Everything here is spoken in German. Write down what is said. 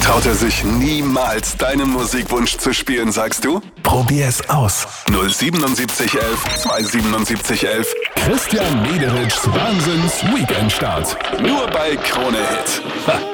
Traut er sich niemals, deinen Musikwunsch zu spielen, sagst du? Probier's aus. 07711 27711. Christian Mederitschs Wahnsinns Weekendstart. Nur bei Krone Hit.